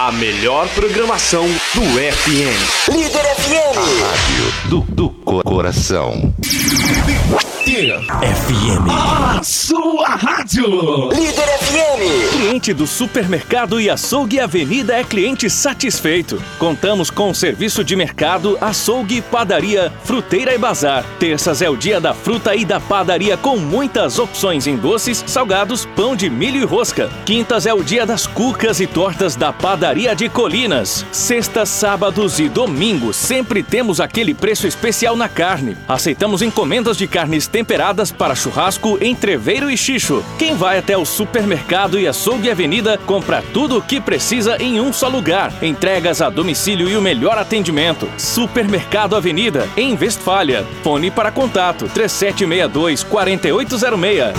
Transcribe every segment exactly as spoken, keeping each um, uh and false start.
A melhor programação do F M. Líder F M. A rádio do, do coração. F M. A sua rádio. Líder F M. Cliente do Supermercado e Açougue Avenida é cliente satisfeito. Contamos com o serviço de mercado, açougue, padaria, fruteira e bazar. Terças é o dia da fruta e da padaria com muitas opções em doces, salgados, pão de milho e rosca. Quintas é o dia das cucas e tortas da padaria de Colinas. Sextas, sábados e domingos sempre temos aquele preço especial na carne. Aceitamos encomendas de carnes temperadas para churrasco, entreveiro e xixo. Quem vai até o Supermercado e Açougue Avenida compra tudo o que precisa em um só lugar. Entregas a domicílio e o melhor atendimento. Supermercado Avenida, em Westfália. Fone para contato três sete seis dois, quatro oito zero seis.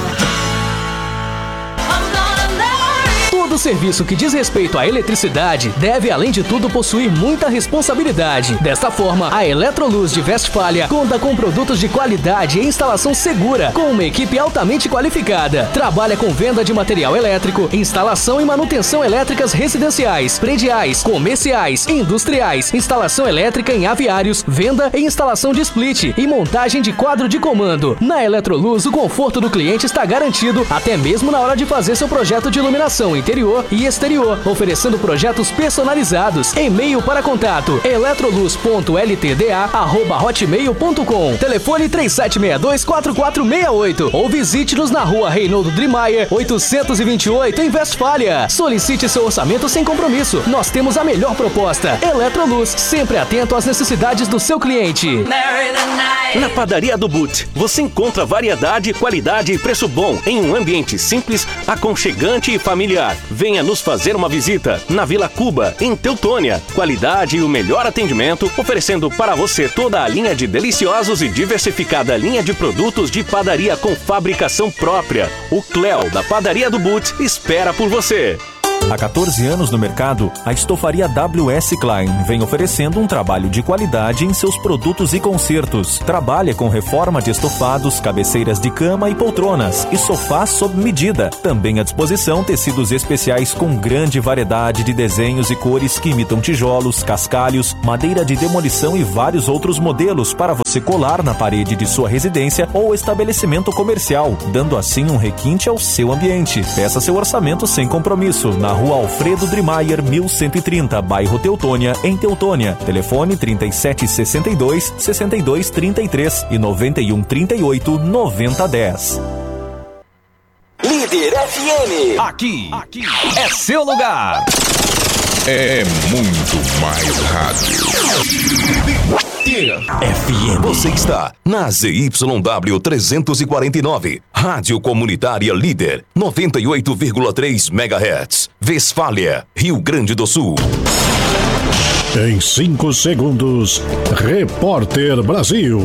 Todo serviço que diz respeito à eletricidade deve, além de tudo, possuir muita responsabilidade. Desta forma, a Eletroluz de Westfália conta com produtos de qualidade e instalação segura, com uma equipe altamente qualificada. Trabalha com venda de material elétrico, instalação e manutenção elétricas residenciais, prediais, comerciais, industriais, instalação elétrica em aviários, venda e instalação de split e montagem de quadro de comando. Na Eletroluz, o conforto do cliente está garantido, até mesmo na hora de fazer seu projeto de iluminação interior e exterior, oferecendo projetos personalizados. E-mail para contato eletroluz ponto l t d a arroba hotmail ponto com. Telefone três sete seis dois, quatro quatro seis oito ou visite-nos na rua Reinaldo Drimayer, oitocentos e vinte e oito, em Westfália. Solicite seu orçamento sem compromisso. Nós temos a melhor proposta. Eletroluz, sempre atento às necessidades do seu cliente. Na Padaria do Boot, você encontra variedade, qualidade e preço bom em um ambiente simples, aconchegante e familiar. Venha nos fazer uma visita na Vila Cuba, em Teutônia. Qualidade e o melhor atendimento, oferecendo para você toda a linha de deliciosos e diversificada linha de produtos de padaria com fabricação própria. O Cleo, da Padaria do Boot, espera por você. Há quatorze anos no mercado, a estofaria W S Klein vem oferecendo um trabalho de qualidade em seus produtos e consertos. Trabalha com reforma de estofados, cabeceiras de cama e poltronas e sofás sob medida. Também à disposição tecidos especiais com grande variedade de desenhos e cores que imitam tijolos, cascalhos, madeira de demolição e vários outros modelos para você colar na parede de sua residência ou estabelecimento comercial, dando assim um requinte ao seu ambiente. Peça seu orçamento sem compromisso na Rua Alfredo Drimayer, mil cento e trinta, bairro Teutônia, em Teutônia. Telefone trinta e sete sessenta e dois, sessenta e dois trinta e três e noventa e um trinta e oito, noventa dez. Líder F M. Aqui, aqui é seu lugar. É muito mais rádio. F M. Você está na Z Y W trezentos e quarenta e nove, Rádio Comunitária Líder, noventa e oito vírgula três megahertz, Westfália, Rio Grande do Sul. Em cinco segundos, Repórter Brasil.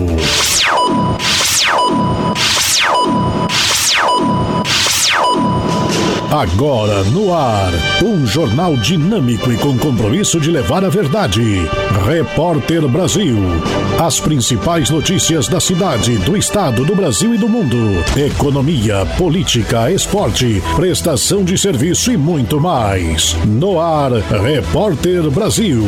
Agora no ar, um jornal dinâmico e com compromisso de levar a verdade. Repórter Brasil. As principais notícias da cidade, do estado, do Brasil e do mundo. Economia, política, esporte, prestação de serviço e muito mais. No ar, Repórter Brasil.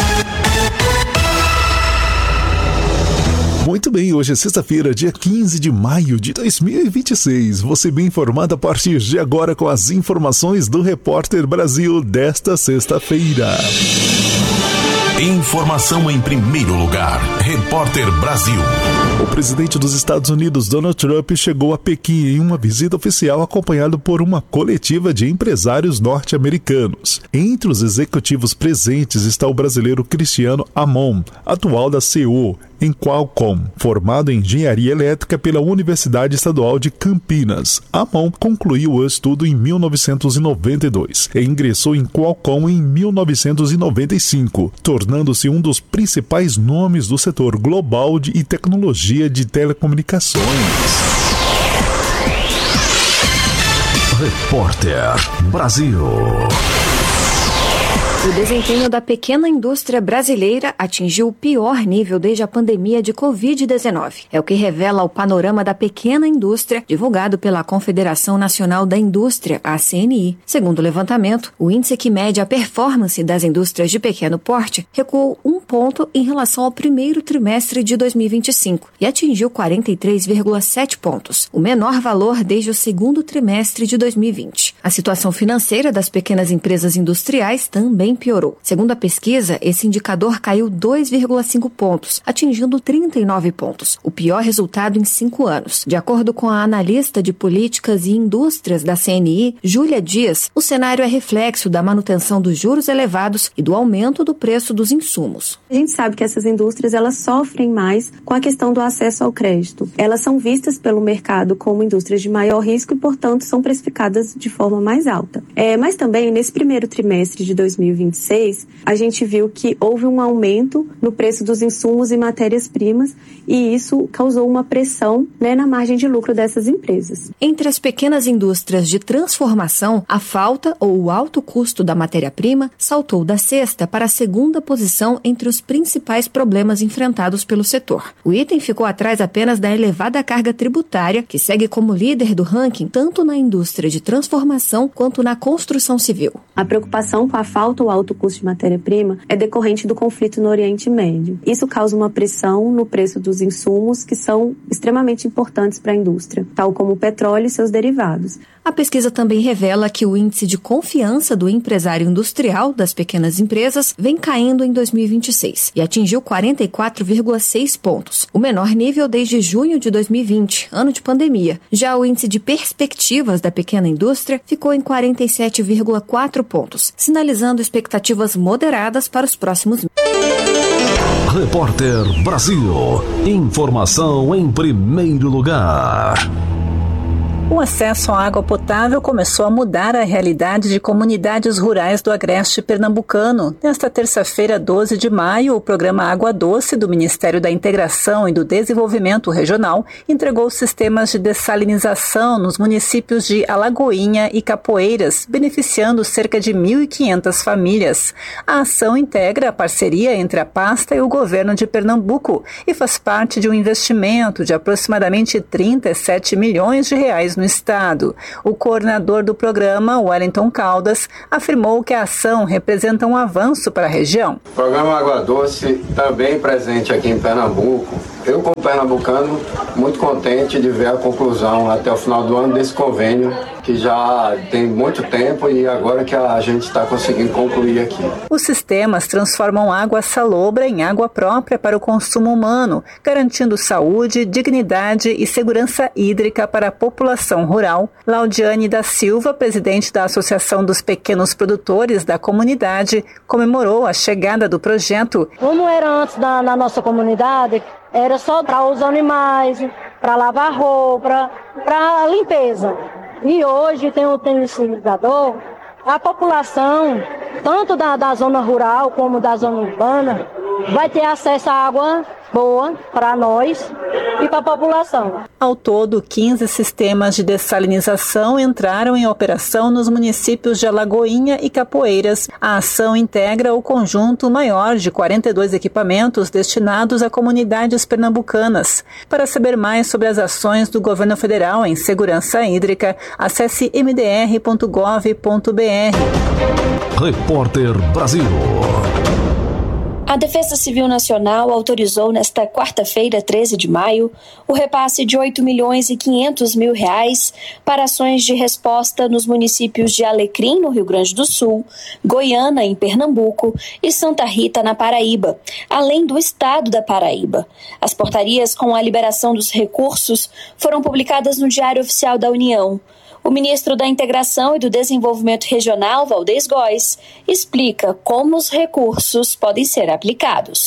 Muito bem, hoje é sexta-feira, dia quinze de maio de dois mil e vinte e seis. Você bem informado a partir de agora com as informações do Repórter Brasil desta sexta-feira. Informação em primeiro lugar. Repórter Brasil. O presidente dos Estados Unidos, Donald Trump, chegou a Pequim em uma visita oficial acompanhado por uma coletiva de empresários norte-americanos. Entre os executivos presentes está o brasileiro Cristiano Amon, atual da C E O em Qualcomm, formado em engenharia elétrica pela Universidade Estadual de Campinas. Amon concluiu o estudo em mil novecentos e noventa e dois e ingressou em Qualcomm em mil novecentos e noventa e cinco, tornando-se um dos principais nomes do setor global de e tecnologia de telecomunicações. Repórter Brasil. O desempenho da pequena indústria brasileira atingiu o pior nível desde a pandemia de covid dezenove. É o que revela o panorama da pequena indústria, divulgado pela Confederação Nacional da Indústria, a C N I. Segundo o levantamento, o índice que mede a performance das indústrias de pequeno porte recuou um ponto em relação ao primeiro trimestre de dois mil e vinte e cinco e atingiu quarenta e três vírgula sete pontos, o menor valor desde o segundo trimestre de dois mil e vinte. A situação financeira das pequenas empresas industriais também piorou. Segundo a pesquisa, esse indicador caiu dois vírgula cinco pontos, atingindo trinta e nove pontos, o pior resultado em cinco anos. De acordo com a analista de políticas e indústrias da C N I, Júlia Dias, o cenário é reflexo da manutenção dos juros elevados e do aumento do preço dos insumos. A gente sabe que essas indústrias elas sofrem mais com a questão do acesso ao crédito. Elas são vistas pelo mercado como indústrias de maior risco e, portanto, são precificadas de forma mais alta. É, mas também, nesse primeiro trimestre de dois mil e vinte e seis, a gente viu que houve um aumento no preço dos insumos e matérias-primas e isso causou uma pressão, né, na margem de lucro dessas empresas. Entre as pequenas indústrias de transformação, a falta ou o alto custo da matéria-prima saltou da sexta para a segunda posição entre os principais problemas enfrentados pelo setor. O item ficou atrás apenas da elevada carga tributária, que segue como líder do ranking tanto na indústria de transformação quanto na construção civil. A preocupação com a falta ou alto custo de matéria-prima é decorrente do conflito no Oriente Médio. Isso causa uma pressão no preço dos insumos que são extremamente importantes para a indústria, tal como o petróleo e seus derivados. A pesquisa também revela que o índice de confiança do empresário industrial das pequenas empresas vem caindo em dois mil e vinte e seis e atingiu quarenta e quatro vírgula seis pontos, o menor nível desde junho de dois mil e vinte, ano de pandemia. Já o índice de perspectivas da pequena indústria ficou em quarenta e sete vírgula quatro pontos, sinalizando expectativas moderadas para os próximos meses. Repórter Brasil. Informação em primeiro lugar. O acesso à água potável começou a mudar a realidade de comunidades rurais do agreste pernambucano. Nesta terça-feira, doze de maio, o programa Água Doce do Ministério da Integração e do Desenvolvimento Regional entregou sistemas de dessalinização nos municípios de Alagoinha e Capoeiras, beneficiando cerca de mil e quinhentas famílias. A ação integra a parceria entre a pasta e o governo de Pernambuco e faz parte de um investimento de aproximadamente trinta e sete milhões de reais no estado. O coordenador do programa, Wellington Caldas, afirmou que a ação representa um avanço para a região. O programa Água Doce também presente aqui em Pernambuco. Eu, como pernambucano, muito contente de ver a conclusão até o final do ano desse convênio, que já tem muito tempo e agora que a gente está conseguindo concluir aqui. Os sistemas transformam água salobra em água própria para o consumo humano, garantindo saúde, dignidade e segurança hídrica para a população rural. Laudiane da Silva, presidente da Associação dos Pequenos Produtores da comunidade, comemorou a chegada do projeto. Como era antes da, na nossa comunidade, era só para os animais, para lavar roupa, para limpeza. E hoje tem o utilizador, a população, tanto da, da zona rural como da zona urbana, vai ter acesso à água boa para nós e para a população. Ao todo, quinze sistemas de dessalinização entraram em operação nos municípios de Alagoinha e Capoeiras. A ação integra o conjunto maior de quarenta e dois equipamentos destinados a comunidades pernambucanas. Para saber mais sobre as ações do governo federal em segurança hídrica, acesse m d r ponto gov ponto b r. Repórter Brasil. A Defesa Civil Nacional autorizou nesta quarta-feira, treze de maio, o repasse de oito milhões e quinhentos mil reais para ações de resposta nos municípios de Alecrim, no Rio Grande do Sul, Goiânia, em Pernambuco e Santa Rita, na Paraíba, além do estado da Paraíba. As portarias com a liberação dos recursos foram publicadas no Diário Oficial da União. O ministro da Integração e do Desenvolvimento Regional, Valdez Góes, explica como os recursos podem ser aplicados.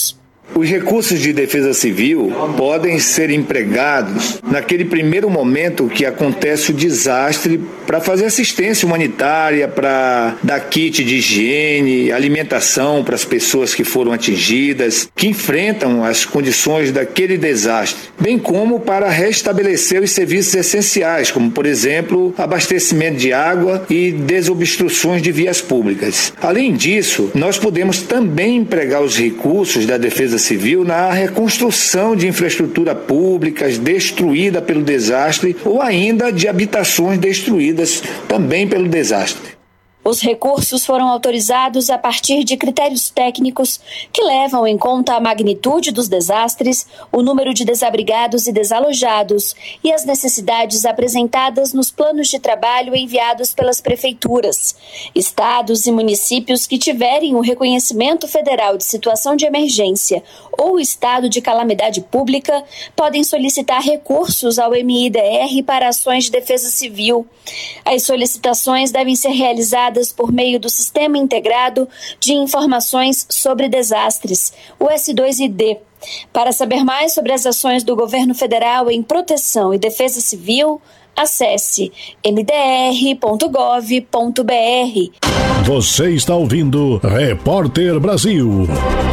Os recursos de defesa civil podem ser empregados naquele primeiro momento que acontece o desastre para fazer assistência humanitária, para dar kit de higiene, alimentação para as pessoas que foram atingidas, que enfrentam as condições daquele desastre, bem como para restabelecer os serviços essenciais, como, por exemplo, abastecimento de água e desobstruções de vias públicas. Além disso, nós podemos também empregar os recursos da defesa civil na reconstrução de infraestrutura públicas destruída pelo desastre ou ainda de habitações destruídas também pelo desastre. Os recursos foram autorizados a partir de critérios técnicos que levam em conta a magnitude dos desastres, o número de desabrigados e desalojados e as necessidades apresentadas nos planos de trabalho enviados pelas prefeituras. Estados e municípios que tiverem o reconhecimento federal de situação de emergência ou estado de calamidade pública podem solicitar recursos ao M I D R para ações de defesa civil. As solicitações devem ser realizadas por meio do Sistema Integrado de Informações sobre Desastres, o S dois I D. Para saber mais sobre as ações do governo federal em proteção e defesa civil, acesse m d r ponto gov ponto b r. Você está ouvindo Repórter Brasil.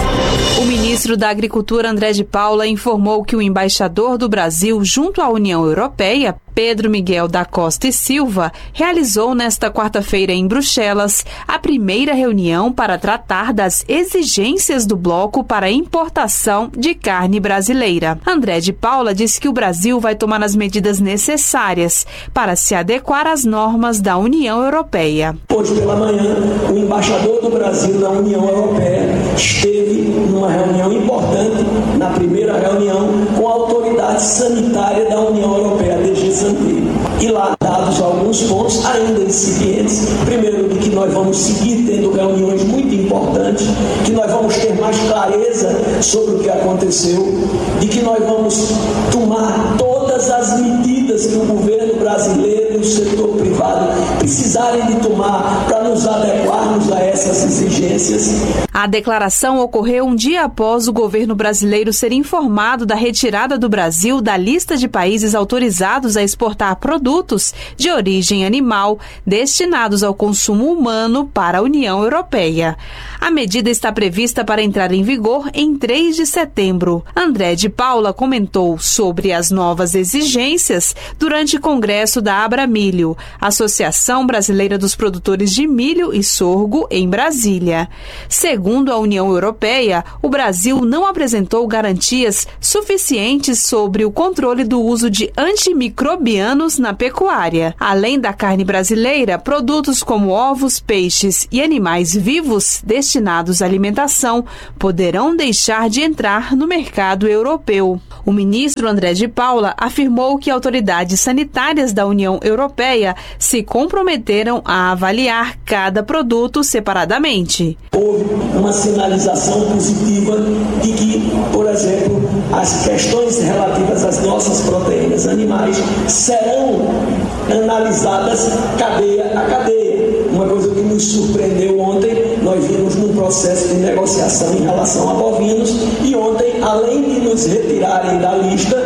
O ministro da Agricultura, André de Paula, informou que o embaixador do Brasil junto à União Europeia, Pedro Miguel da Costa e Silva, realizou nesta quarta-feira em Bruxelas a primeira reunião para tratar das exigências do bloco para a importação de carne brasileira. André de Paula disse que o Brasil vai tomar as medidas necessárias para se adequar às normas da União Europeia. Hoje pela manhã, o embaixador do Brasil na União Europeia esteve numa reunião importante, na primeira reunião, com a autoridade sanitária da União Europeia, D G Santé. E lá, dados alguns pontos ainda incipientes, primeiro de que nós vamos seguir tendo reuniões muito importantes, que nós vamos ter mais clareza sobre o que aconteceu, de que nós vamos tomar todas as medidas que o governo brasileiro e o setor privado precisarem de tomar para nos adequarmos a essas exigências. A declaração ocorreu um dia após o governo brasileiro ser informado da retirada do Brasil da lista de países autorizados a exportar produtos de origem animal destinados ao consumo humano para a União Europeia. A medida está prevista para entrar em vigor em três de setembro. André de Paula comentou sobre as novas exigências durante o congresso da Abramilho, Associação Brasileira dos Produtores de Milho e Sorgo, em Brasília. Segundo a União Europeia, o Brasil não apresentou garantias suficientes sobre o controle do uso de antimicrobianos na pecuária. Além da carne brasileira, produtos como ovos, peixes e animais vivos destinados à alimentação poderão deixar de entrar no mercado europeu. O ministro André de Paula afirmou que autoridades sanitárias da União Europeia se comprometeram a avaliar cada produto separadamente. Houve uma sinalização positiva de que, por exemplo, as questões relativas às nossas proteínas animais serão analisadas cadeia a cadeia. Uma coisa que nos surpreendeu ontem, nós vimos num processo de negociação em relação a bovinos e ontem, além de nos retirarem da lista,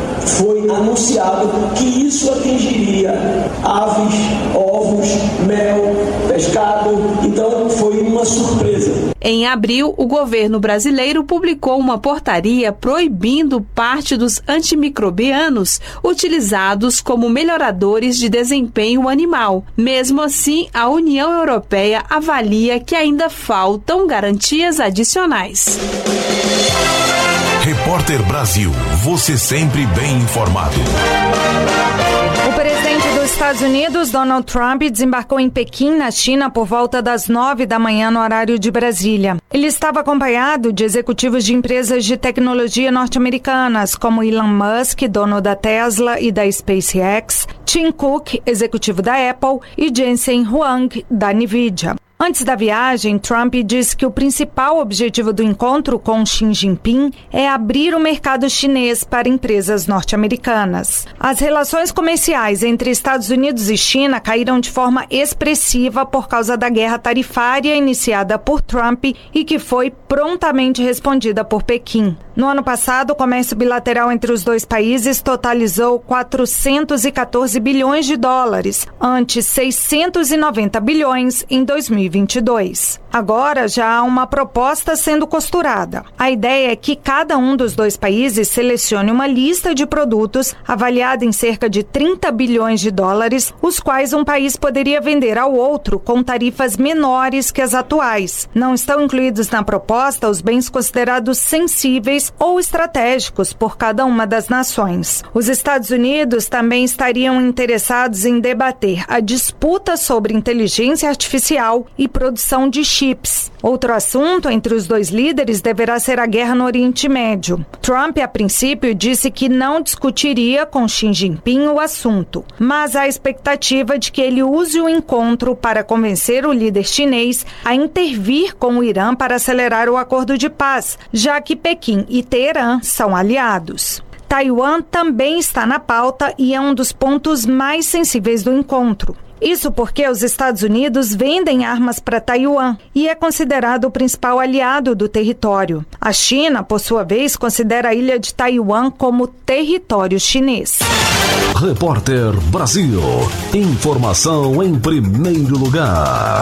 foi anunciado que isso atingiria aves, ovos, mel, pescado. Então foi uma surpresa. Em abril, o governo brasileiro publicou uma portaria proibindo parte dos antimicrobianos utilizados como melhoradores de desempenho animal. Mesmo assim, a União Europeia avalia que ainda faltam garantias adicionais. Repórter Brasil, você sempre bem informado. O presidente dos Estados Unidos, Donald Trump, desembarcou em Pequim, na China, por volta das nove da manhã no horário de Brasília. Ele estava acompanhado de executivos de empresas de tecnologia norte-americanas, como Elon Musk, dono da Tesla e da SpaceX, Tim Cook, executivo da Apple, e Jensen Huang, da Nvidia. Antes da viagem, Trump disse que o principal objetivo do encontro com Xi Jinping é abrir o mercado chinês para empresas norte-americanas. As relações comerciais entre Estados Unidos e China caíram de forma expressiva por causa da guerra tarifária iniciada por Trump e que foi prontamente respondida por Pequim. No ano passado, o comércio bilateral entre os dois países totalizou quatrocentos e quatorze bilhões de dólares, ante seiscentos e noventa bilhões em dois mil e vinte e dois. Agora já há uma proposta sendo costurada. A ideia é que cada um dos dois países selecione uma lista de produtos avaliada em cerca de trinta bilhões de dólares, os quais um país poderia vender ao outro com tarifas menores que as atuais. Não estão incluídos na proposta os bens considerados sensíveis ou estratégicos por cada uma das nações. Os Estados Unidos também estariam interessados em debater a disputa sobre inteligência artificial e produção de chips. Outro assunto entre os dois líderes deverá ser a guerra no Oriente Médio. Trump, a princípio, disse que não discutiria com Xi Jinping o assunto, mas há a expectativa de que ele use o encontro para convencer o líder chinês a intervir com o Irã para acelerar o acordo de paz, já que Pequim e Teherã são aliados. Taiwan também está na pauta e é um dos pontos mais sensíveis do encontro. Isso porque os Estados Unidos vendem armas para Taiwan e é considerado o principal aliado do território. A China, por sua vez, considera a ilha de Taiwan como território chinês. Repórter Brasil. Informação em primeiro lugar.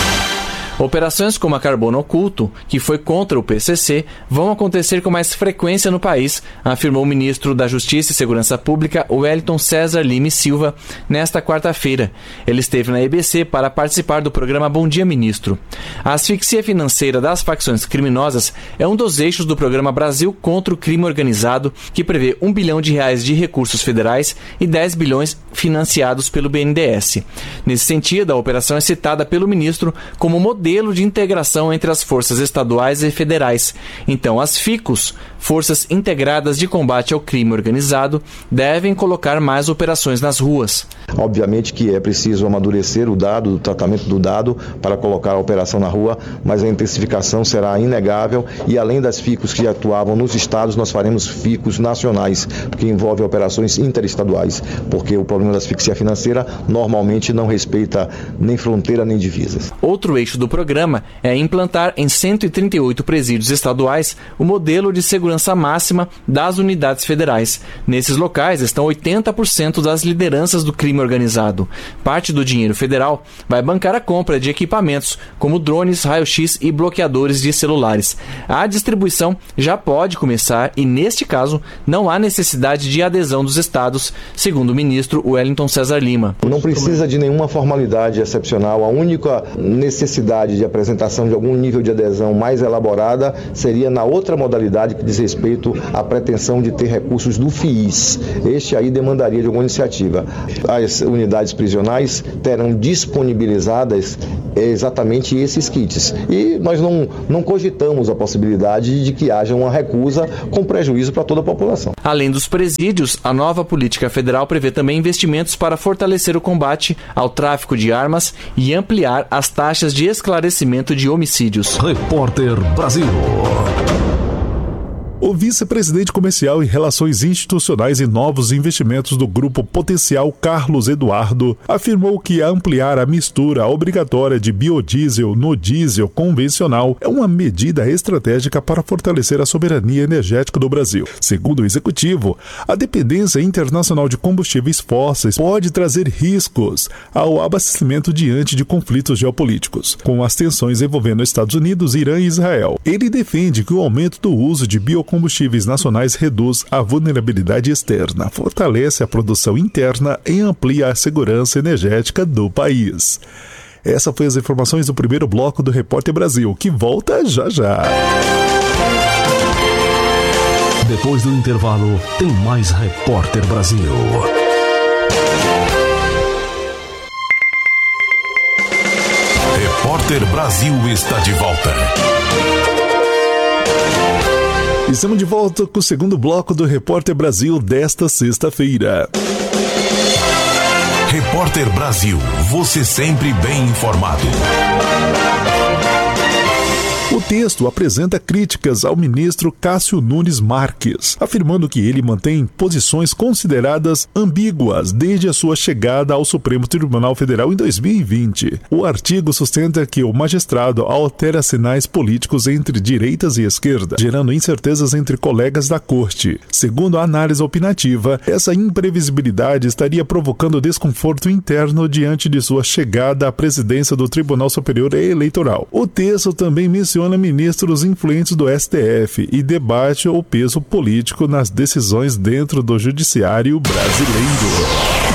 Operações como a Carbono Oculto, que foi contra o P C C, vão acontecer com mais frequência no país, afirmou o ministro da Justiça e Segurança Pública, Wellington César Lima Silva, nesta quarta-feira. Ele esteve na E B C para participar do programa Bom Dia Ministro. A asfixia financeira das facções criminosas é um dos eixos do programa Brasil contra o Crime Organizado, que prevê um bilhão de reais de recursos federais e dez bilhões financiados pelo B N D E S. Nesse sentido, a operação é citada pelo ministro como modelo modelo de integração entre as forças estaduais e federais. Então, as FICOS, Forças Integradas de Combate ao Crime Organizado, devem colocar mais operações nas ruas. Obviamente que é preciso amadurecer o dado, o tratamento do dado para colocar a operação na rua, mas a intensificação será inegável e além das FICOS que atuavam nos estados, nós faremos FICOS nacionais, que envolvem operações interestaduais, porque o problema da asfixia financeira normalmente não respeita nem fronteira nem divisas. Outro eixo do programa é implantar em cento e trinta e oito presídios estaduais o modelo de segurança máxima das unidades federais. Nesses locais estão oitenta por cento das lideranças do crime organizado. Parte do dinheiro federal vai bancar a compra de equipamentos como drones, raio-x e bloqueadores de celulares. A distribuição já pode começar e, neste caso, não há necessidade de adesão dos estados, segundo o ministro Wellington César Lima. Não precisa de nenhuma formalidade excepcional. A única necessidade de apresentação de algum nível de adesão mais elaborada seria na outra modalidade que diz respeito à pretensão de ter recursos do FIIs. Este aí demandaria de alguma iniciativa. As unidades prisionais terão disponibilizadas exatamente esses kits. E nós não, não cogitamos a possibilidade de que haja uma recusa com prejuízo para toda a população. Além dos presídios, a nova política federal prevê também investimentos para fortalecer o combate ao tráfico de armas e ampliar as taxas de esclarecimento de homicídios. Repórter Brasil. O vice-presidente comercial e relações institucionais e novos investimentos do Grupo Potencial, Carlos Eduardo, afirmou que ampliar a mistura obrigatória de biodiesel no diesel convencional é uma medida estratégica para fortalecer a soberania energética do Brasil. Segundo o executivo, a dependência internacional de combustíveis fósseis pode trazer riscos ao abastecimento diante de conflitos geopolíticos, com as tensões envolvendo Estados Unidos, Irã e Israel. Ele defende que o aumento do uso de biocombustíveis combustíveis nacionais reduz a vulnerabilidade externa, fortalece a produção interna e amplia a segurança energética do país. Essas foram as informações do primeiro bloco do Repórter Brasil, que volta já já. Depois do intervalo, tem mais Repórter Brasil. Repórter Brasil está de volta. Estamos de volta com o segundo bloco do Repórter Brasil desta sexta-feira. Repórter Brasil, você sempre bem informado. O texto apresenta críticas ao ministro Cássio Nunes Marques, afirmando que ele mantém posições consideradas ambíguas desde a sua chegada ao Supremo Tribunal Federal em dois mil e vinte. O artigo sustenta que o magistrado altera sinais políticos entre direitas e esquerda, gerando incertezas entre colegas da corte. Segundo a análise opinativa, essa imprevisibilidade estaria provocando desconforto interno diante de sua chegada à presidência do Tribunal Superior Eleitoral. O texto também menciona ministros influentes do S T F e debate o peso político nas decisões dentro do judiciário brasileiro.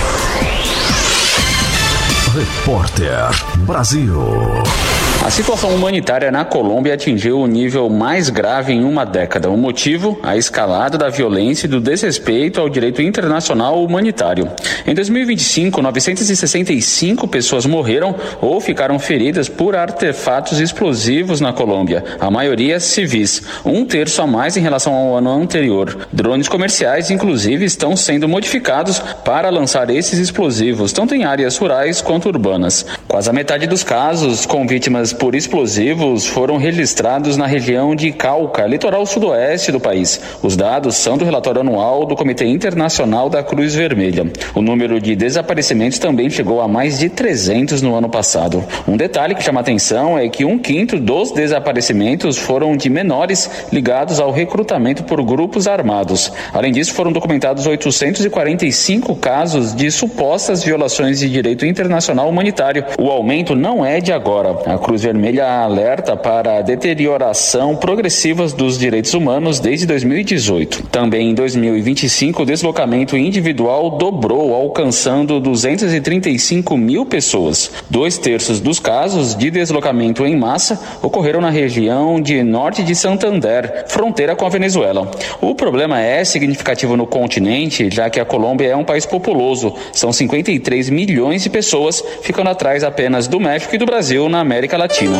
Repórter Brasil. A situação humanitária na Colômbia atingiu o nível mais grave em uma década. O motivo? A escalada da violência e do desrespeito ao direito internacional humanitário. Em dois mil e vinte e cinco, novecentas e sessenta e cinco pessoas morreram ou ficaram feridas por artefatos explosivos na Colômbia, a maioria civis, um terço a mais em relação ao ano anterior. Drones comerciais, inclusive, estão sendo modificados para lançar esses explosivos, tanto em áreas rurais quanto urbanas. Quase a metade dos casos com vítimas por explosivos foram registrados na região de Cauca, litoral sudoeste do país. Os dados são do relatório anual do Comitê Internacional da Cruz Vermelha. O número de desaparecimentos também chegou a mais de trezentos no ano passado. Um detalhe que chama atenção é que um quinto dos desaparecimentos foram de menores ligados ao recrutamento por grupos armados. Além disso, foram documentados oitocentos e quarenta e cinco casos de supostas violações de direito internacional humanitário. O aumento não é de agora. A Cruz Vermelha alerta para a deterioração progressiva dos direitos humanos desde dois mil e dezoito. Também em dois mil e vinte e cinco, o deslocamento individual dobrou, alcançando duzentas e trinta e cinco mil pessoas. Dois terços dos casos de deslocamento em massa ocorreram na região de norte de Santander, fronteira com a Venezuela. O problema é significativo no continente, já que a Colômbia é um país populoso. São cinquenta e três milhões de pessoas, ficando atrás apenas do México e do Brasil na América Latina.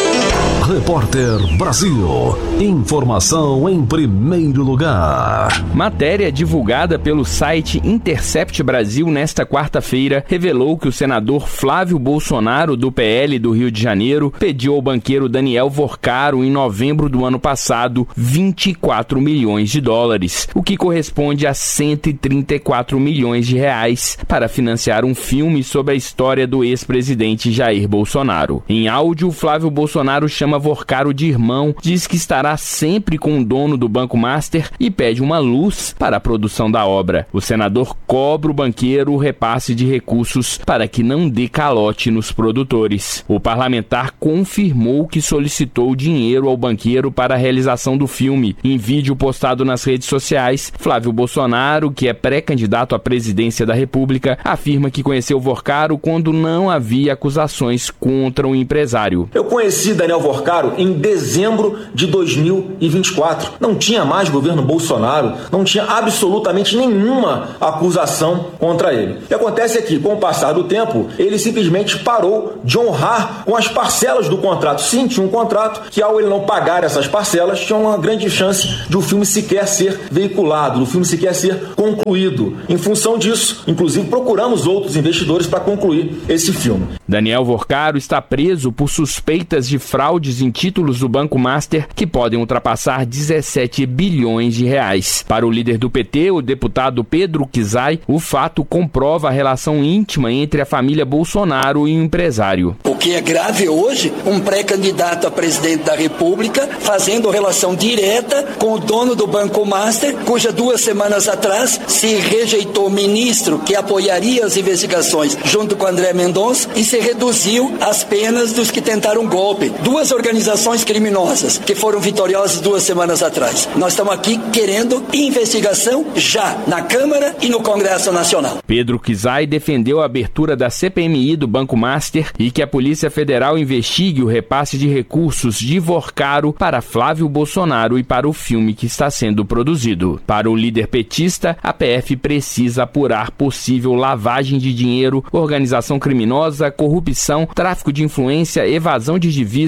Repórter Brasil. Informação em primeiro lugar. Matéria divulgada pelo site Intercept Brasil nesta quarta-feira revelou que o senador Flávio Bolsonaro, do P L do Rio de Janeiro, pediu ao banqueiro Daniel Vorcaro, em novembro do ano passado, vinte e quatro milhões de dólares, o que corresponde a cento e trinta e quatro milhões de reais, para financiar um filme sobre a história do ex-presidente Jair Bolsonaro. Em áudio, Flávio Bolsonaro chama Vorcaro de irmão, diz que estará sempre com o dono do Banco Master e pede uma luz para a produção da obra. O senador cobra o banqueiro o repasse de recursos para que não dê calote nos produtores. O parlamentar confirmou que solicitou dinheiro ao banqueiro para a realização do filme. Em vídeo postado nas redes sociais, Flávio Bolsonaro, que é pré-candidato à presidência da República, afirma que conheceu Vorcaro quando não havia acusações contra o empresário. Eu conheci Daniel Vorcaro em dezembro de dois mil e vinte e quatro. Não tinha mais governo Bolsonaro, não tinha absolutamente nenhuma acusação contra ele. O que acontece é que, com o passar do tempo, ele simplesmente parou de honrar com as parcelas do contrato. Sim, tinha um contrato que, ao ele não pagar essas parcelas, tinha uma grande chance de o filme sequer ser veiculado, do filme sequer ser concluído. Em função disso, inclusive, procuramos outros investidores para concluir esse filme. Daniel Vorcaro está preso por suspeitas de fraudes em títulos do Banco Master que podem ultrapassar dezessete bilhões de reais. Para o líder do P T, o deputado Pedro Kizai, o fato comprova a relação íntima entre a família Bolsonaro e o empresário. O que é grave hoje, um pré-candidato a presidente da República fazendo relação direta com o dono do Banco Master, cuja duas semanas atrás se rejeitou o ministro que apoiaria as investigações junto com André Mendonça e se reduziu as penas dos que tentaram golpe. Duas organizações criminosas que foram vitoriosas duas semanas atrás. Nós estamos aqui querendo investigação já na Câmara e no Congresso Nacional. Pedro Kizai defendeu a abertura da C P M I do Banco Master e que a Polícia Federal investigue o repasse de recursos de Vorcaro para Flávio Bolsonaro e para o filme que está sendo produzido. Para o líder petista, a P F precisa apurar possível lavagem de dinheiro, organização criminosa, corrupção, tráfico de influência, evasão de divisa e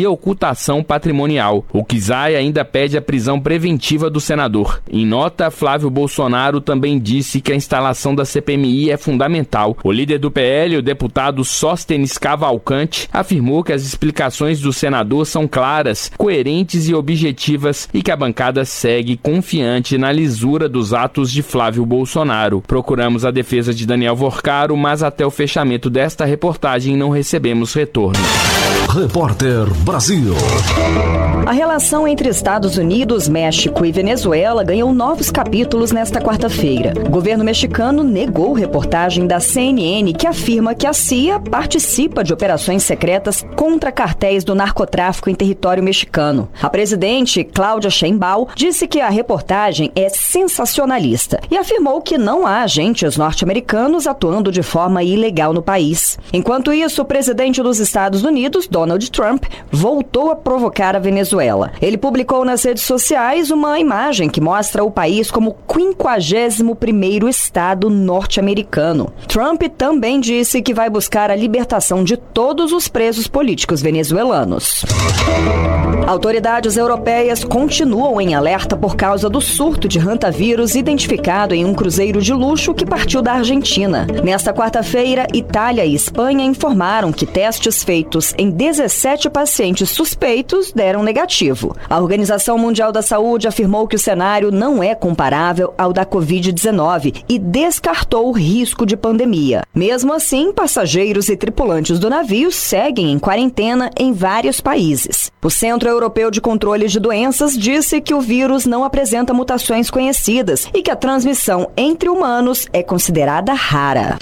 e ocultação patrimonial. O Kizai ainda pede a prisão preventiva do senador. Em nota, Flávio Bolsonaro também disse que a instalação da C P M I é fundamental. O líder do P L, o deputado Sóstenes Cavalcante, afirmou que as explicações do senador são claras, coerentes e objetivas e que a bancada segue confiante na lisura dos atos de Flávio Bolsonaro. Procuramos a defesa de Daniel Vorcaro, mas até o fechamento desta reportagem não recebemos retorno. Repórter Brasil. A relação entre Estados Unidos, México e Venezuela ganhou novos capítulos nesta quarta-feira. O governo mexicano negou reportagem da C N N que afirma que a C I A participa de operações secretas contra cartéis do narcotráfico em território mexicano. A presidente, Cláudia Sheinbaum, disse que a reportagem é sensacionalista e afirmou que não há agentes norte-americanos atuando de forma ilegal no país. Enquanto isso, o presidente dos Estados Unidos, Donald Trump, voltou a provocar a Venezuela. Ele publicou nas redes sociais uma imagem que mostra o país como o quinquagésimo primeiro estado norte-americano. Trump também disse que vai buscar a libertação de todos os presos políticos venezuelanos. Autoridades europeias continuam em alerta por causa do surto de hantavírus identificado em um cruzeiro de luxo que partiu da Argentina. Nesta quarta-feira, Itália e Espanha informaram que testes feitos em dezessete pacientes suspeitos deram negativo. A Organização Mundial da Saúde afirmou que o cenário não é comparável ao da covid dezenove e descartou o risco de pandemia. Mesmo assim, passageiros e tripulantes do navio seguem em quarentena em vários países. O Centro Europeu de Controle de Doenças disse que o vírus não apresenta mutações conhecidas e que a transmissão entre humanos é considerada rara.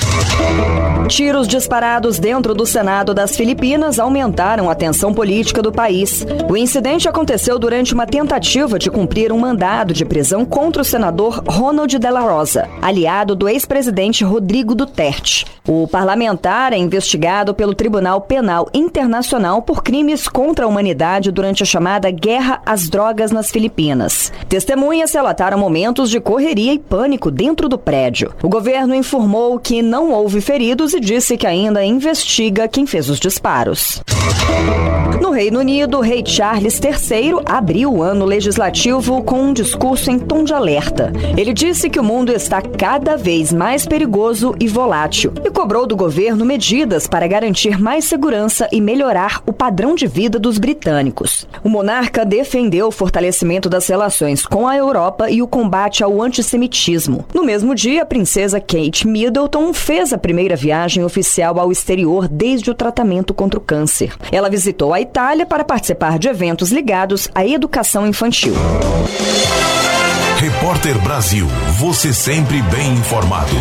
Tiros disparados dentro do Senado das Filipinas aumentaram a tensão política do país. O incidente aconteceu durante uma tentativa de cumprir um mandado de prisão contra o senador Ronald de la Rosa, aliado do ex-presidente Rodrigo Duterte. O parlamentar é investigado pelo Tribunal Penal Internacional por crimes contra a humanidade durante a chamada Guerra às Drogas nas Filipinas. Testemunhas relataram momentos de correria e pânico dentro do prédio. O governo informou que não houve feridos e disse que ainda investiga quem fez os disparos. No Reino Unido, o rei Charles terceiro abriu o ano legislativo com um discurso em tom de alerta. Ele disse que o mundo está cada vez mais perigoso e volátil e cobrou do governo medidas para garantir mais segurança e melhorar o padrão de vida dos britânicos. O monarca defendeu o fortalecimento das relações com a Europa e o combate ao antissemitismo. No mesmo dia, a princesa Kate Middleton fez a primeira viagem oficial ao exterior desde o tratamento contra o câncer. Ela visitou a Itália para participar de eventos ligados à educação infantil. Repórter Brasil, você sempre bem informado.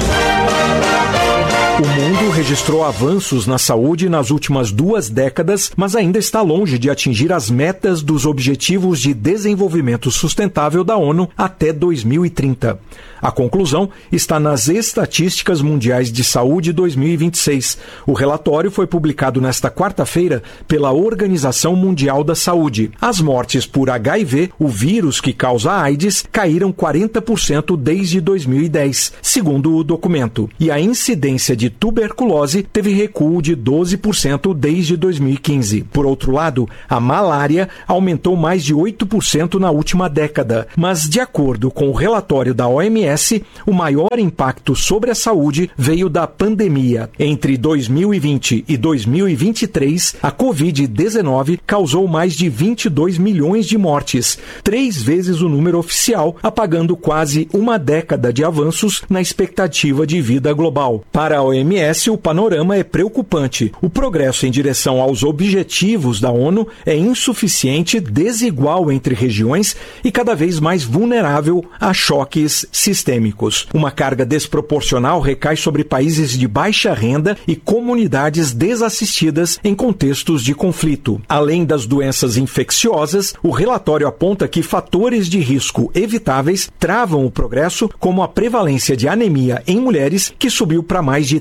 O mundo registrou avanços na saúde nas últimas duas décadas, mas ainda está longe de atingir as metas dos Objetivos de Desenvolvimento Sustentável da ONU até dois mil e trinta. A conclusão está nas Estatísticas Mundiais de Saúde dois mil e vinte e seis. O relatório foi publicado nesta quarta-feira pela Organização Mundial da Saúde. As mortes por H I V, o vírus que causa a AIDS, caíram quarenta por cento desde dois mil e dez, segundo o documento. E a incidência de tuberculose teve recuo de doze por cento desde dois mil e quinze. Por outro lado, a malária aumentou mais de oito por cento na última década, mas de acordo com o relatório da O M S, o maior impacto sobre a saúde veio da pandemia. Entre dois mil e vinte e dois mil e vinte e três, a covid dezenove causou mais de vinte e dois milhões de mortes, três vezes o número oficial, apagando quase uma década de avanços na expectativa de vida global. Para a O M S, o panorama é preocupante. O progresso em direção aos objetivos da ONU é insuficiente, desigual entre regiões e cada vez mais vulnerável a choques sistêmicos. Uma carga desproporcional recai sobre países de baixa renda e comunidades desassistidas em contextos de conflito. Além das doenças infecciosas, o relatório aponta que fatores de risco evitáveis travam o progresso, como a prevalência de anemia em mulheres, que subiu para mais de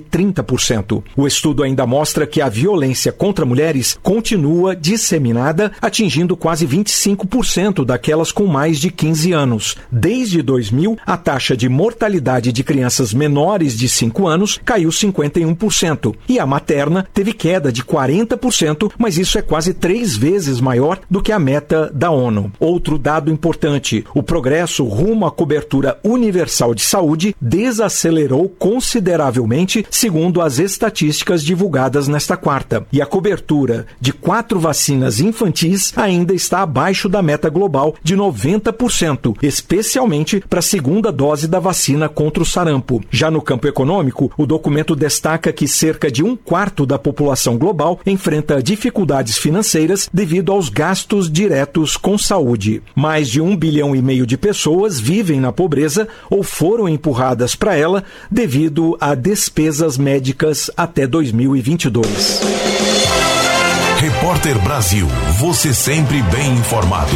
trinta por cento. O estudo ainda mostra que a violência contra mulheres continua disseminada, atingindo quase vinte e cinco por cento daquelas com mais de quinze anos. Desde dois mil, a taxa de mortalidade de crianças menores de cinco anos caiu cinquenta e um por cento e a materna teve queda de quarenta por cento, mas isso é quase três vezes maior do que a meta da ONU. Outro dado importante, o progresso rumo à cobertura universal de saúde desacelerou consideravelmente, segundo as estatísticas divulgadas nesta quarta. E a cobertura de quatro vacinas infantis ainda está abaixo da meta global de noventa por cento, especialmente para a segunda dose da vacina contra o sarampo. Já no campo econômico, o documento destaca que cerca de um quarto da população global enfrenta dificuldades financeiras devido aos gastos diretos com saúde. Mais de um bilhão e meio de pessoas vivem na pobreza ou foram empurradas para ela devido a despesas médicas até dois mil e vinte e dois. Repórter Brasil, você sempre bem informado.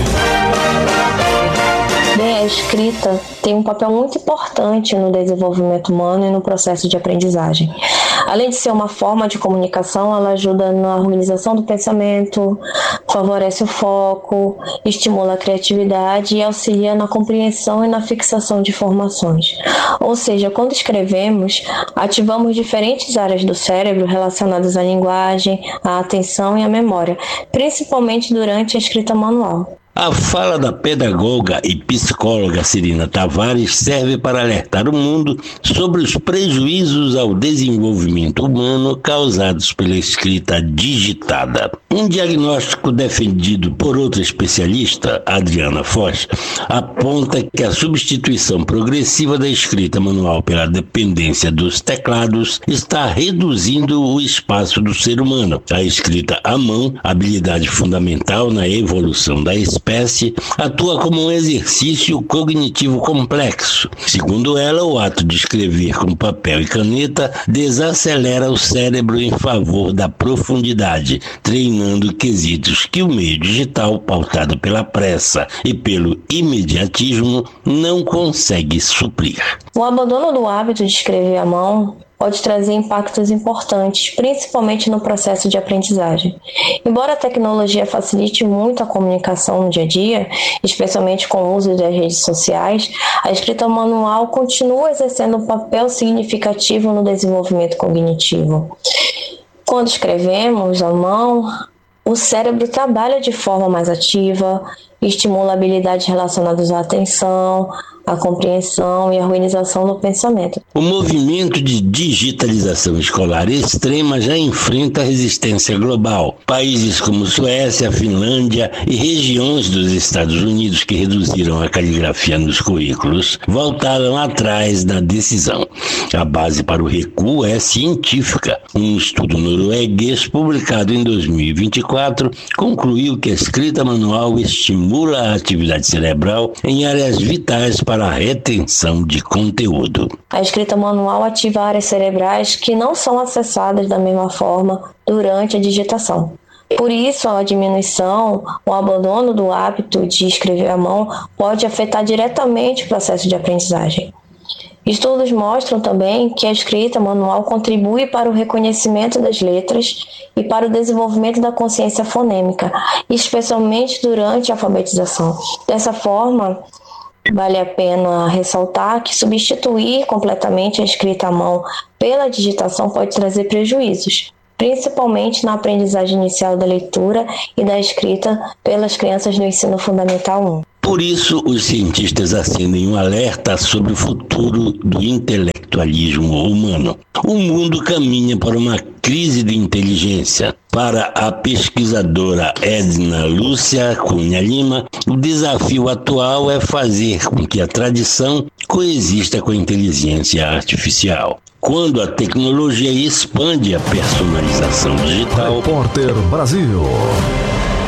Bem, a escrita tem um papel muito importante no desenvolvimento humano e no processo de aprendizagem. Além de ser uma forma de comunicação, ela ajuda na organização do pensamento, favorece o foco, estimula a criatividade e auxilia na compreensão e na fixação de informações. Ou seja, quando escrevemos, ativamos diferentes áreas do cérebro relacionadas à linguagem, à atenção e à memória, principalmente durante a escrita manual. A fala da pedagoga e psicóloga Cirina Tavares serve para alertar o mundo sobre os prejuízos ao desenvolvimento humano causados pela escrita digitada. Um diagnóstico defendido por outra especialista, Adriana Foz, aponta que a substituição progressiva da escrita manual pela dependência dos teclados está reduzindo o espaço do ser humano. A escrita à mão, habilidade fundamental na evolução da espécie, espécie, atua como um exercício cognitivo complexo. Segundo ela, o ato de escrever com papel e caneta desacelera o cérebro em favor da profundidade, treinando quesitos que o meio digital, pautado pela pressa e pelo imediatismo, não consegue suprir. O abandono do hábito de escrever à mão pode trazer impactos importantes, principalmente no processo de aprendizagem. Embora a tecnologia facilite muito a comunicação no dia a dia, especialmente com o uso das redes sociais, a escrita manual continua exercendo um papel significativo no desenvolvimento cognitivo. Quando escrevemos à mão, o cérebro trabalha de forma mais ativa, estimula habilidades relacionadas à atenção, a compreensão e a organização do pensamento. O movimento de digitalização escolar extrema já enfrenta resistência global. Países como Suécia, Finlândia e regiões dos Estados Unidos que reduziram a caligrafia nos currículos voltaram atrás na decisão. A base para o recuo é científica. Um estudo norueguês publicado em dois mil e vinte e quatro concluiu que a escrita manual estimula a atividade cerebral em áreas vitais para a retenção de conteúdo. A escrita manual ativa áreas cerebrais que não são acessadas da mesma forma durante a digitação. Por isso, a diminuição, o abandono do hábito de escrever à mão pode afetar diretamente o processo de aprendizagem. Estudos mostram também que a escrita manual contribui para o reconhecimento das letras e para o desenvolvimento da consciência fonêmica, especialmente durante a alfabetização. Dessa forma, vale a pena ressaltar que substituir completamente a escrita à mão pela digitação pode trazer prejuízos, principalmente na aprendizagem inicial da leitura e da escrita pelas crianças do ensino fundamental um. Por isso, os cientistas acendem um alerta sobre o futuro do intelectualismo humano. O mundo caminha para uma crise de inteligência. Para a pesquisadora Edna Lúcia Cunha Lima, o desafio atual é fazer com que a tradição coexista com a inteligência artificial. Quando a tecnologia expande a personalização digital... Repórter Brasil.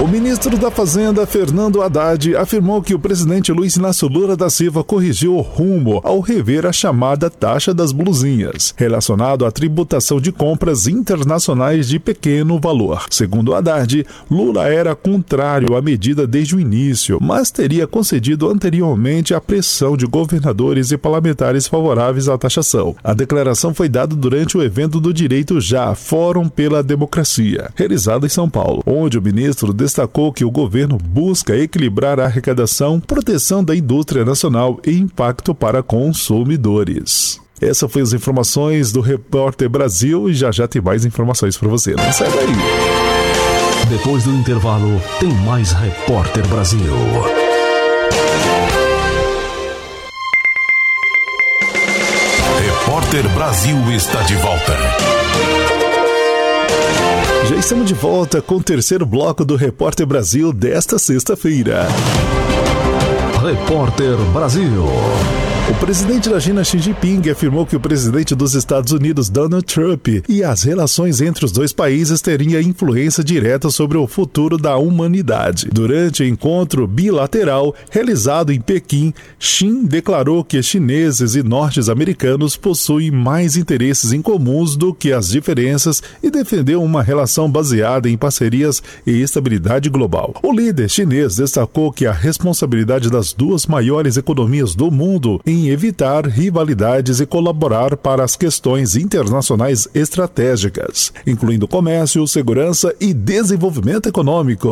O ministro da Fazenda, Fernando Haddad, afirmou que o presidente Luiz Inácio Lula da Silva corrigiu o rumo ao rever a chamada taxa das blusinhas, relacionado à tributação de compras internacionais de pequeno valor. Segundo Haddad, Lula era contrário à medida desde o início, mas teria concedido anteriormente a pressão de governadores e parlamentares favoráveis à taxação. A declaração foi dada durante o evento do Direito Já, Fórum pela Democracia, realizado em São Paulo, onde o ministro destacou que o governo busca equilibrar a arrecadação, proteção da indústria nacional e impacto para consumidores. Essas foram as informações do Repórter Brasil e já já tem mais informações para você. Não sai daí. Depois do intervalo, tem mais Repórter Brasil. Repórter Brasil está de volta. Já estamos de volta com o terceiro bloco do Repórter Brasil desta sexta-feira. Repórter Brasil. O presidente da China, Xi Jinping, afirmou que o presidente dos Estados Unidos, Donald Trump, e as relações entre os dois países teriam influência direta sobre o futuro da humanidade. Durante o encontro bilateral realizado em Pequim, Xi declarou que chineses e norte-americanos possuem mais interesses em comuns do que as diferenças e defendeu uma relação baseada em parcerias e estabilidade global. O líder chinês destacou que a responsabilidade das duas maiores economias do mundo em evitar rivalidades e colaborar para as questões internacionais estratégicas, incluindo comércio, segurança e desenvolvimento econômico.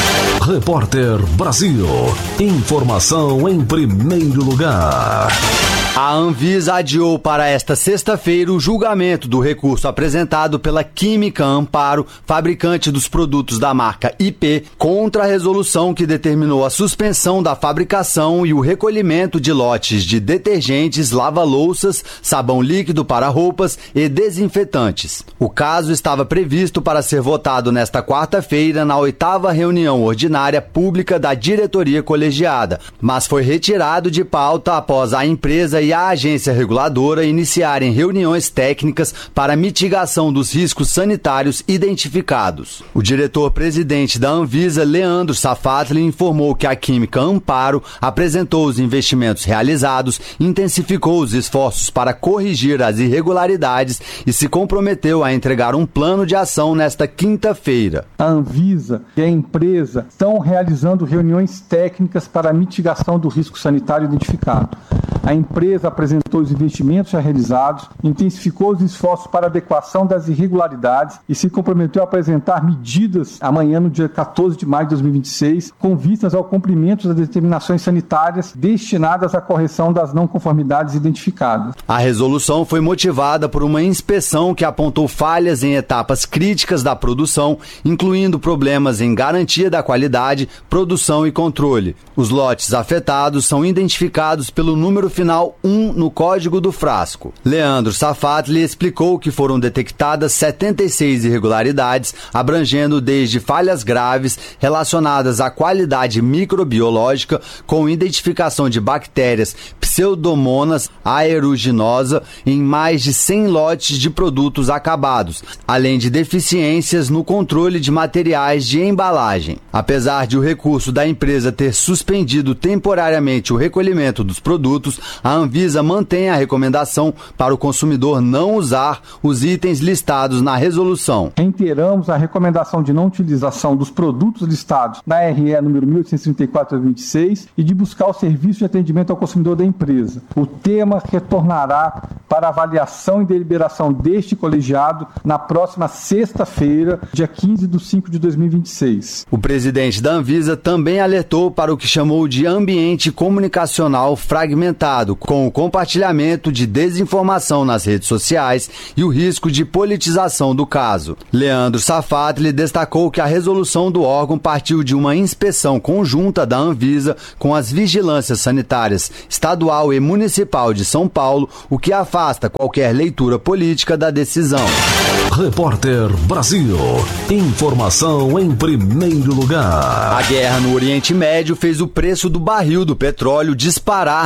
Repórter Brasil. Informação em primeiro lugar. A Anvisa adiou para esta sexta-feira o julgamento do recurso apresentado pela Química Amparo, fabricante dos produtos da marca I P, contra a resolução que determinou a suspensão da fabricação e o recolhimento de lotes de detergentes, lava-louças, sabão líquido para roupas e desinfetantes. O caso estava previsto para ser votado nesta quarta-feira na oitava reunião ordinária pública da diretoria colegiada, mas foi retirado de pauta após a empresa e a agência reguladora iniciarem reuniões técnicas para mitigação dos riscos sanitários identificados. O diretor-presidente da Anvisa, Leandro Safatli, informou que a Química Amparo apresentou os investimentos realizados, intensificou os esforços para corrigir as irregularidades e se comprometeu a entregar um plano de ação nesta quinta-feira. A Anvisa e a empresa estão realizando reuniões técnicas para a mitigação do risco sanitário identificado. A empresa apresentou os investimentos já realizados, intensificou os esforços para adequação das irregularidades e se comprometeu a apresentar medidas amanhã, no dia quatorze de maio de dois mil e vinte e seis, com vistas ao cumprimento das determinações sanitárias destinadas à correção das não conformidades identificadas. A resolução foi motivada por uma inspeção que apontou falhas em etapas críticas da produção, incluindo problemas em garantia da qualidade, produção e controle. Os lotes afetados são identificados pelo número final um no código do frasco. Leandro Safatli explicou que foram detectadas setenta e seis irregularidades, abrangendo desde falhas graves relacionadas à qualidade microbiológica, com identificação de bactérias Pseudomonas aeruginosa em mais de cem lotes de produtos acabados, além de deficiências no controle de materiais de embalagem. Apesar de o recurso da empresa ter suspendido temporariamente o recolhimento dos produtos, a Anvisa mantém a recomendação para o consumidor não usar os itens listados na resolução. Reiteramos a recomendação de não utilização dos produtos listados na R E número mil oitocentos e trinta e quatro barra vinte e seis e de buscar o serviço de atendimento ao consumidor da empresa. O tema retornará para avaliação e deliberação deste colegiado na próxima sexta-feira, dia quinze de cinco de dois mil e vinte e seis. O presidente da Anvisa também alertou para o que chamou de ambiente comunicacional fragmentado, com o compartilhamento de desinformação nas redes sociais e o risco de politização do caso. Leandro Safatli destacou que a resolução do órgão partiu de uma inspeção conjunta da Anvisa com as vigilâncias sanitárias estadual e municipal de São Paulo, o que afasta qualquer leitura política da decisão. Repórter Brasil. Informação em primeiro lugar. A guerra no Oriente Médio fez o preço do barril do petróleo disparar no mercado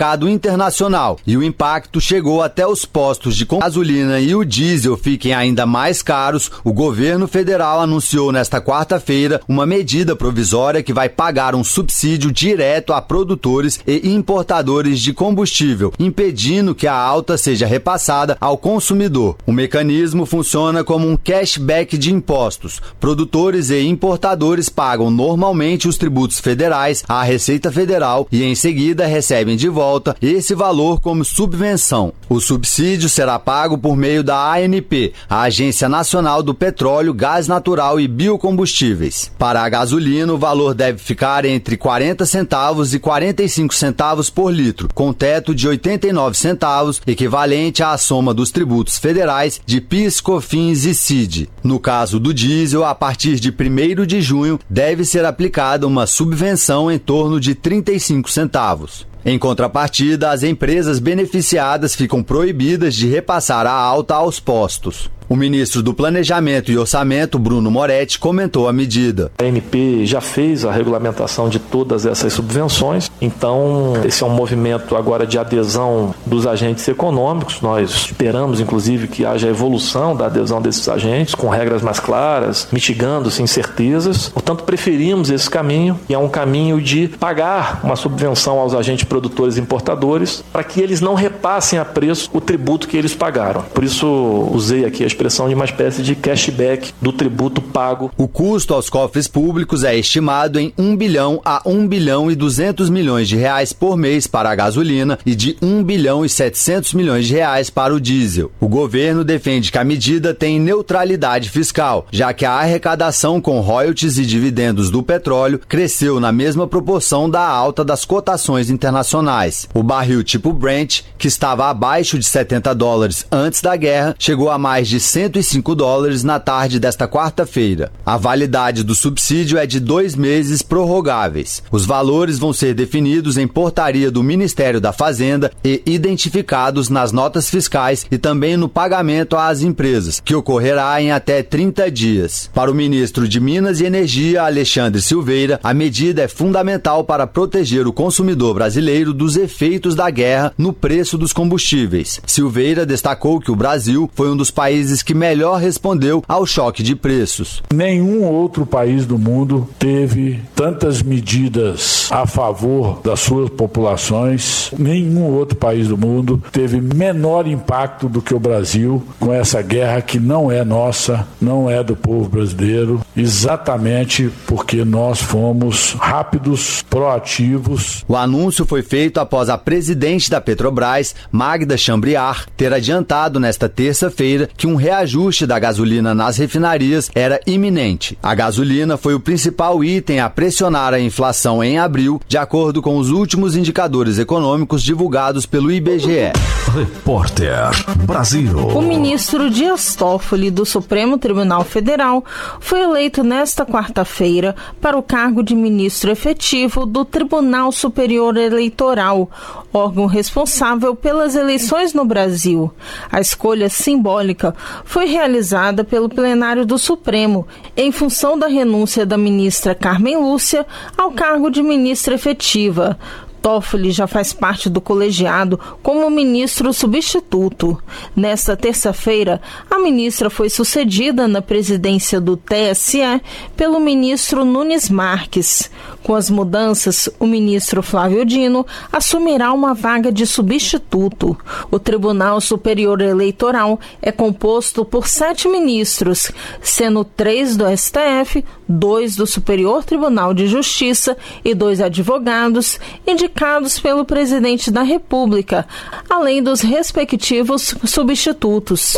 mercado internacional e o impacto chegou até os postos de gasolina e o diesel fiquem ainda mais caros. O governo federal anunciou nesta quarta-feira uma medida provisória que vai pagar um subsídio direto a produtores e importadores de combustível, impedindo que a alta seja repassada ao consumidor. O mecanismo funciona como um cashback de impostos. Produtores e importadores pagam normalmente os tributos federais à Receita Federal e em seguida recebem de volta esse valor como subvenção. O subsídio será pago por meio da A N P, a Agência Nacional do Petróleo, Gás Natural e Biocombustíveis. Para a gasolina, o valor deve ficar entre quarenta centavos e quarenta e cinco centavos por litro, com teto de oitenta e nove centavos, equivalente à soma dos tributos federais de PIS, COFINS e C I D. No caso do diesel, a partir de primeiro de junho, deve ser aplicada uma subvenção em torno de trinta e cinco centavos. Em contrapartida, as empresas beneficiadas ficam proibidas de repassar a alta aos postos. O ministro do Planejamento e Orçamento, Bruno Moretti, comentou a medida. A A N P já fez a regulamentação de todas essas subvenções, então esse é um movimento agora de adesão dos agentes econômicos. Nós esperamos, inclusive, que haja evolução da adesão desses agentes, com regras mais claras, mitigando-se incertezas. Portanto, preferimos esse caminho, e é um caminho de pagar uma subvenção aos agentes produtores e importadores, para que eles não repassem a preço o tributo que eles pagaram. Por isso, usei aqui a expressão de uma espécie de cashback do tributo pago. O custo aos cofres públicos é estimado em um bilhão a um bilhão e duzentos milhões de reais por mês para a gasolina e de um bilhão e setecentos milhões de reais para o diesel. O governo defende que a medida tem neutralidade fiscal, já que a arrecadação com royalties e dividendos do petróleo cresceu na mesma proporção da alta das cotações internacionais. O barril tipo Brent, que estava abaixo de setenta dólares antes da guerra, chegou a mais de cento e cinco dólares na tarde desta quarta-feira. A validade do subsídio é de dois meses prorrogáveis. Os valores vão ser definidos em portaria do Ministério da Fazenda e identificados nas notas fiscais e também no pagamento às empresas, que ocorrerá em até trinta dias. Para o ministro de Minas e Energia, Alexandre Silveira, a medida é fundamental para proteger o consumidor brasileiro dos efeitos da guerra no preço dos combustíveis. Silveira destacou que o Brasil foi um dos países que melhor respondeu ao choque de preços. Nenhum outro país do mundo teve tantas medidas a favor das suas populações, nenhum outro país do mundo teve menor impacto do que o Brasil com essa guerra que não é nossa, não é do povo brasileiro, exatamente porque nós fomos rápidos, proativos. O anúncio foi feito após a presidente da Petrobras, Magda Chambriard, ter adiantado nesta terça-feira que um reajuste da gasolina nas refinarias era iminente. A gasolina foi o principal item a pressionar a inflação em abril, de acordo com os últimos indicadores econômicos divulgados pelo I B G E. Repórter Brasil. O ministro Dias Toffoli do Supremo Tribunal Federal foi eleito nesta quarta-feira para o cargo de ministro efetivo do Tribunal Superior Eleitoral, órgão responsável pelas eleições no Brasil. A escolha simbólica foi realizada pelo plenário do Supremo, em função da renúncia da ministra Carmen Lúcia ao cargo de ministra efetiva. Toffoli já faz parte do colegiado como ministro substituto. Nesta terça-feira, a ministra foi sucedida na presidência do T S E pelo ministro Nunes Marques. Com as mudanças, o ministro Flávio Dino assumirá uma vaga de substituto. O Tribunal Superior Eleitoral é composto por sete ministros, sendo três do S T F, dois do Superior Tribunal de Justiça e dois advogados, indicados pelo presidente da República, além dos respectivos substitutos.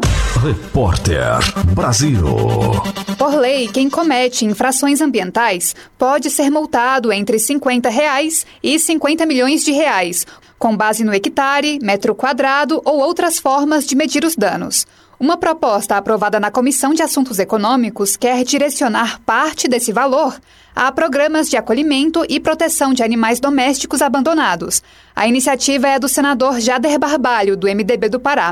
Repórter Brasil. Por lei, quem comete infrações ambientais pode ser multado entre cinquenta reais e cinquenta milhões de reais, com base no hectare, metro quadrado ou outras formas de medir os danos. Uma proposta aprovada na Comissão de Assuntos Econômicos quer direcionar parte desse valor a programas de acolhimento e proteção de animais domésticos abandonados. A iniciativa é do senador Jader Barbalho, do M D B do Pará.